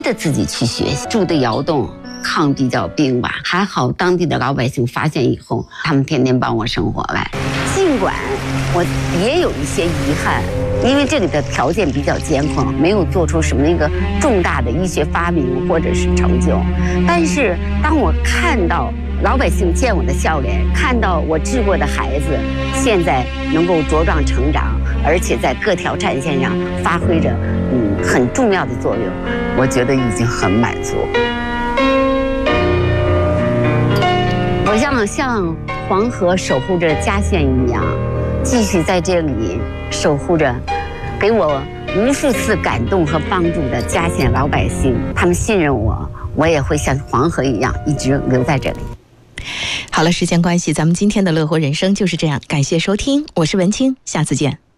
着自己去学习。住的窑洞，炕比较冰瓦，还好当地的老百姓发现以后，他们天天帮我生火来。尽管我也有一些遗憾，因为这里的条件比较艰困，没有做出什么一个重大的医学发明或者是成就。但是当我看到老百姓见我的笑脸，看到我治过的孩子现在能够茁壮成长，而且在各条战线上发挥着很重要的作用，我觉得已经很满足。我像黄河守护着嘉县一样，继续在这里守护着给我无数次感动和帮助的嘉县老百姓。他们信任我，我也会像黄河一样一直留在这里。 好了，时间关系，咱们今天的乐活人生就是这样，感谢收听，我是文清，下次见。